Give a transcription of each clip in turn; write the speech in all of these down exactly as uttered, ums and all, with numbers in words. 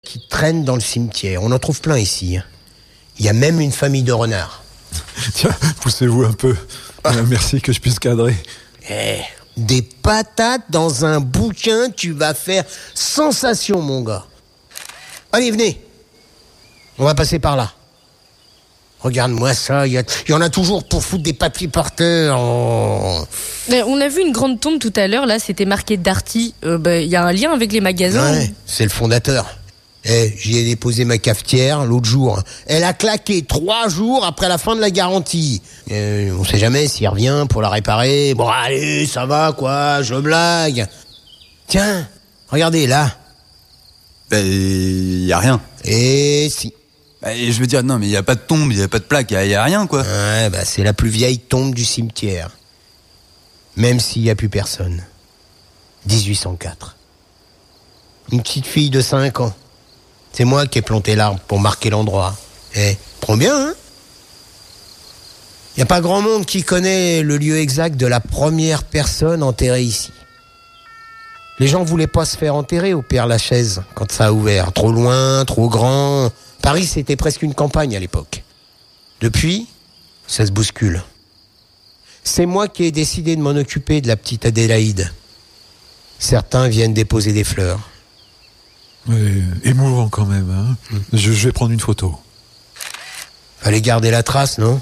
qui traînent dans le cimetière. On en trouve plein ici. Il y a même une famille de renards. Tiens, poussez-vous un peu. Ah. Euh, merci que je puisse cadrer. Eh, des patates dans un bouquin, tu vas faire sensation, mon gars. Allez, venez. On va passer par là. Regarde-moi ça, il y, y en a toujours pour foutre des papiers par terre. Oh. Mais on a vu une grande tombe tout à l'heure, là, c'était marqué Darty. Il euh, bah, y a un lien avec les magasins. Ouais, c'est le fondateur. Eh, j'y ai déposé ma cafetière l'autre jour. Elle a claqué trois jours après la fin de la garantie. Euh, on sait jamais s'il revient pour la réparer. Bon, allez, ça va, quoi, je blague. Tiens, regardez, là. Ben, il y a rien. Et si. Ben, je veux dire, non, mais il y a pas de tombe, il y a pas de plaque, il y a, y a rien, quoi. Ouais, bah, c'est la plus vieille tombe du cimetière. Même s'il y a plus personne. dix-huit cent quatre. Une petite fille de cinq ans. C'est moi qui ai planté l'arbre pour marquer l'endroit. Eh, prends bien, hein? Y a pas grand monde qui connaît le lieu exact de la première personne enterrée ici. Les gens voulaient pas se faire enterrer au Père-Lachaise quand ça a ouvert. Trop loin, trop grand. Paris, c'était presque une campagne à l'époque. Depuis, ça se bouscule. C'est moi qui ai décidé de m'en occuper de la petite Adélaïde. Certains viennent déposer des fleurs. Ouais, émouvant quand même, hein. Mm. Je, je vais prendre une photo. Fallait garder la trace, non?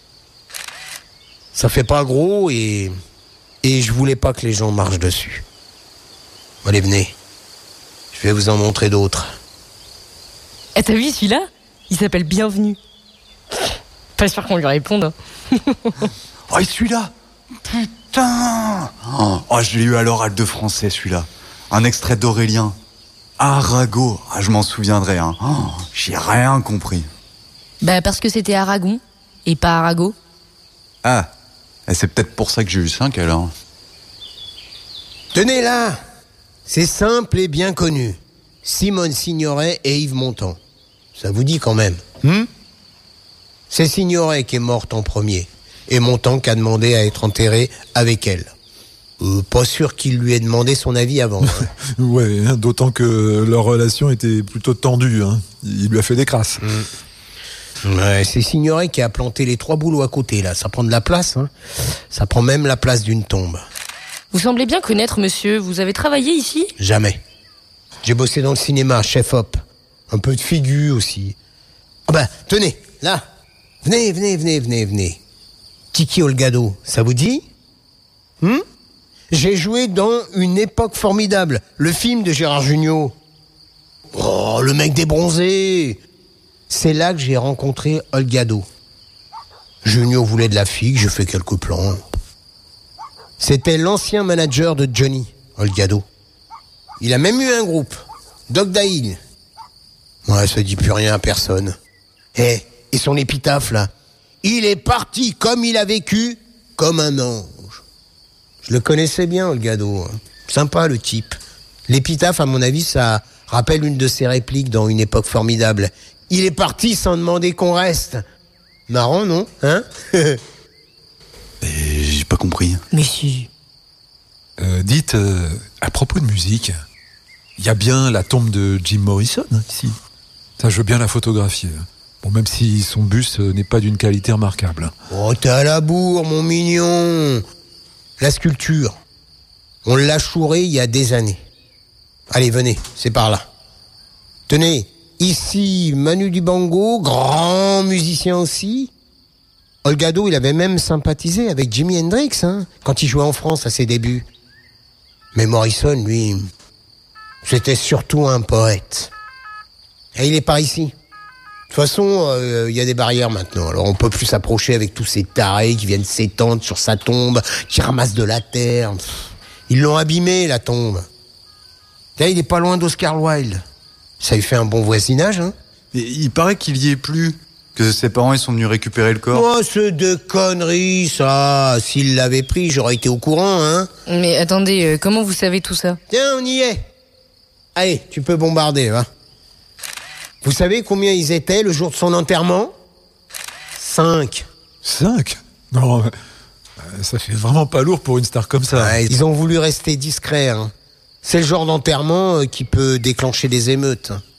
Ça fait pas gros et... Et je voulais pas que les gens marchent dessus. Allez, venez. Je vais vous en montrer d'autres. Eh, t'as vu celui-là? Il s'appelle Bienvenue. Pas sûr qu'on lui réponde. Oh, et celui-là? Putain! Oh, je l'ai eu à l'oral de français, celui-là. Un extrait d'Aurélien. Arago, ah, je m'en souviendrai, hein. Oh, j'ai rien compris. Bah parce que c'était Aragon et pas Arago. Ah, et c'est peut-être pour ça que j'ai eu cinq alors. Tenez là, c'est simple et bien connu. Simone Signoret et Yves Montand. Ça vous dit quand même, hmm? C'est Signoret qui est morte en premier et Montand qui a demandé à être enterré avec elle. Euh, pas sûr qu'il lui ait demandé son avis avant. Hein. Ouais, hein, d'autant que leur relation était plutôt tendue. Hein. Il lui a fait des crasses. Mmh. Ouais, c'est Signoret qui a planté les trois bouleaux à côté, là. Ça prend de la place, hein. Ça prend même la place d'une tombe. Vous semblez bien connaître, monsieur. Vous avez travaillé ici? Jamais. J'ai bossé dans le cinéma, chef-op. Un peu de figure aussi. Ah bah, tenez, là. Venez, venez, venez, venez, venez. Kiki Olgado, ça vous dit? Hmm? J'ai joué dans Une époque formidable, le film de Gérard Jugnot. Oh, le mec des bronzés. C'est là que j'ai rencontré Olgado. Jugnot voulait de la figue, j'ai fait quelques plans. C'était l'ancien manager de Johnny, Olgado. Il a même eu un groupe, Doc Dahil. Ouais, ça dit plus rien à personne. Eh, et son épitaphe, là, il est parti comme il a vécu, comme un ange. Je le connaissais bien, Olgado. Sympa, le type. L'épitaphe, à mon avis, ça rappelle une de ses répliques dans Une époque formidable. Il est parti sans demander qu'on reste. Marrant, non? Hein? J'ai pas compris. Mais si. Euh, dites, euh, à propos de musique, il y a bien la tombe de Jim Morrison, hein, ici. Ça, je veux bien la photographier. Bon, même si son buste n'est pas d'une qualité remarquable. Oh, t'es à la bourre, mon mignon. La sculpture, on l'a chourée il y a des années. Allez, venez, c'est par là. Tenez, ici, Manu Dibango, grand musicien aussi. Olgado, il avait même sympathisé avec Jimi Hendrix, hein, quand il jouait en France à ses débuts. Mais Morrison, lui, c'était surtout un poète. Et il est par ici. De toute façon, il euh, y a des barrières maintenant. Alors on peut plus s'approcher avec tous ces tarés qui viennent s'étendre sur sa tombe, qui ramassent de la terre. Ils l'ont abîmé, la tombe. Là, il est pas loin d'Oscar Wilde. Ça lui fait un bon voisinage, hein. Mais il paraît qu'il y est plus, que ses parents ils sont venus récupérer le corps. Oh, c'est de conneries, ça. S'il l'avait pris, j'aurais été au courant, hein. Mais attendez, euh, comment vous savez tout ça? Tiens, on y est. Allez, tu peux bombarder, hein. Vous savez combien ils étaient le jour de son enterrement? Cinq. Cinq? Non, euh, ça fait vraiment pas lourd pour une star comme ça. Ouais, ils ont voulu rester discrets, hein. C'est le genre d'enterrement qui peut déclencher des émeutes.